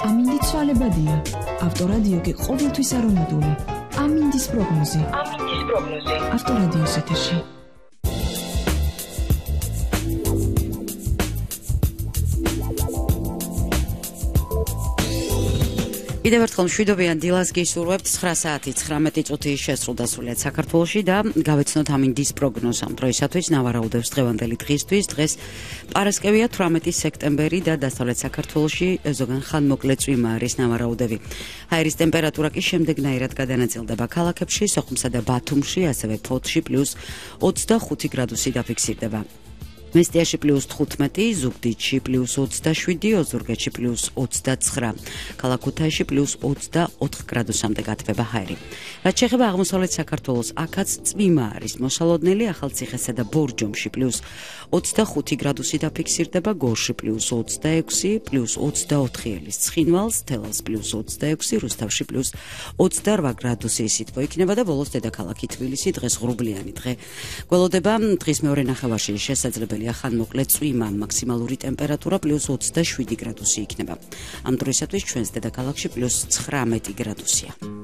ამინდი ცვალებადია. ავტორადიო კი ყოველთვის არომატული. ამინდის პროგნოზი. ავტორადიოს ეთერში. კიდევ ერთხელ მშვიდობიან დილას გისურვებთ 9 საათი 19 წუთი შესრულდა სრულიად საქართველოში და გავეცნოთ ამინდის პროგნოზამ. დროისათვის ნავარაუდევს დღევანდელი დღისთვის. დღეს პარასკევია 18 სექტემბერი და დასავლეთ საქართველოში ზოგან ხანმოკლე წვიმა არის ნავარაუდები. ჰაერის ტემპერატურა კი შემდეგნაირად გადანაწილდება ქალაქებში, სოხუმსა და ბათუმში, ასევე ფოთში +25 გრადუსი დაფიქსირდება. მესტიაში +15, ზუგდიდში +27, ოზურგეთში +29, ქალაქ ქუთაისში +24 გრადუსამდე გათბება ჰაერი. რაც შეეხება აღმოსავლეთ საქართველოს, აქაც წვიმა არის მოსალოდნელი, ახალციხესა და ბორჯომში +25 გრადუსი დაფიქსირდება, გორში +26, +24 ელის ცხინვალს, თელავს +26, რუსთავში +28 გრადუსი ისიც მოიქნება და ბოლოს დედაქალაქი თბილისი დღეს ღრუბლიანი დღე გველოდება. დღის მეორე ნახევარში შესაძლებელია ხანმოკლე წვიმა, მაქსიმალური ტემპერატურა +27 გრადუსი იქნება. ამ დროისათვის ჩვენს დედაქალაქში +19 გრადუსია.